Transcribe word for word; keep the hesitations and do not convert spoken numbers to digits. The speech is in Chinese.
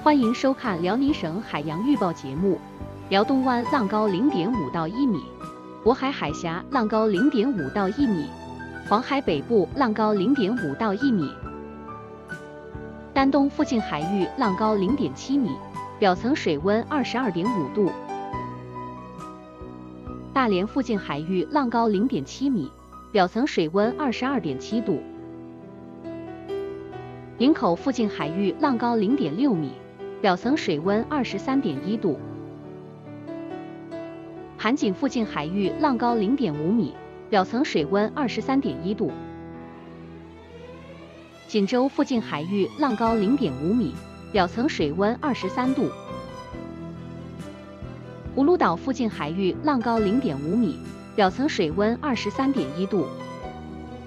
欢迎收看辽宁省海洋预报节目。辽东湾浪高零点五到一米，渤海海峡浪高零点五到一米，黄海北部浪高零点五到一米，丹东附近海域浪高零点七米，表层水温二十二点五度。大连附近海域浪高零点七米，表层水温二十二点七度。营口附近海域浪高零点六米，表层水温二十三点一度。韩景附近海域浪高零点五米，表层水温二十三点一度。锦州附近海域浪高零点五米，表层水温二十三度。葫芦岛附近海域浪高零点五米，表层水温二十三点一度。